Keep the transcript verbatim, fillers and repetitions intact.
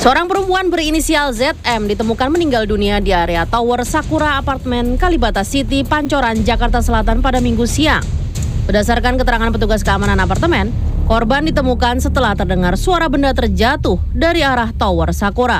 Seorang perempuan berinisial Z M ditemukan meninggal dunia di area Tower Sakura Apartemen Kalibata City, Pancoran, Jakarta Selatan pada Minggu siang. Berdasarkan keterangan petugas keamanan apartemen, korban ditemukan setelah terdengar suara benda terjatuh dari arah Tower Sakura.